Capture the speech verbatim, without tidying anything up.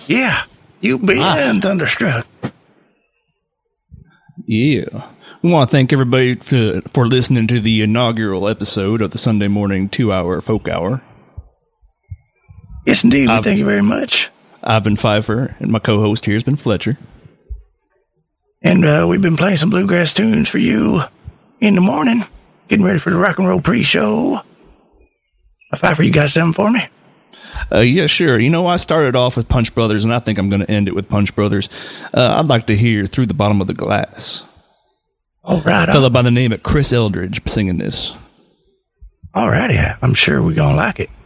Yeah, you been Ah. thunderstruck. Yeah. We want to thank everybody for, for listening to the inaugural episode of the Sunday morning two-hour folk hour. Yes, indeed. We I've- thank you very much. I've been Pfeiffer, and my co-host here has been Fletcher. And uh, we've been playing some bluegrass tunes for you in the morning, getting ready for the rock and roll pre-show. A Pfeiffer, you got something for me? Uh, yeah, sure. You know, I started off with Punch Brothers, and I think I'm going to end it with Punch Brothers. Uh, I'd like to hear Through the Bottom of the Glass. All right. A fellow by the name of Chris Eldridge singing this. All righty. I'm sure we're going to like it.